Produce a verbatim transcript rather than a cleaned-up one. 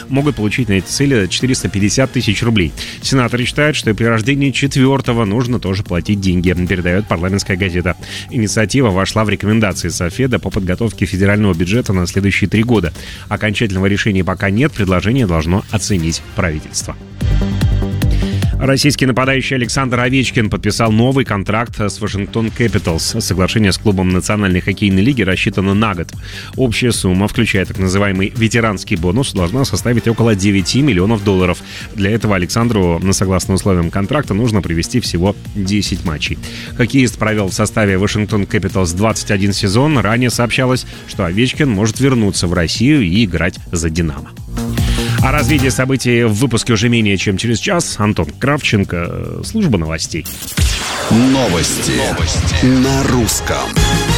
могут получить на эти цели четыреста пятьдесят тысяч рублей. Сенаторы считают, что и при рождении четвертого нужно тоже платить деньги, передает «Парламентская газета». Инициатива вошла в рекомендации Софеда по подготовке федерального бюджета на следующие три года. Окончательного решения пока нет, предложение должно оценить правительство. Российский нападающий Александр Овечкин подписал новый контракт с Вашингтон Кэпиталс. Соглашение с клубом Национальной хоккейной лиги рассчитано на год. Общая сумма, включая так называемый ветеранский бонус, должна составить около девять миллионов долларов. Для этого Александру, согласно условиям контракта, нужно провести всего десять матчей. Хоккеист провел в составе Вашингтон Кэпиталс двадцать один сезон. Ранее сообщалось, что Овечкин может вернуться в Россию и играть за «Динамо». О развитии событий в выпуске уже менее чем через час. Антон Кравченко, служба новостей. Новости, Новости. На русском.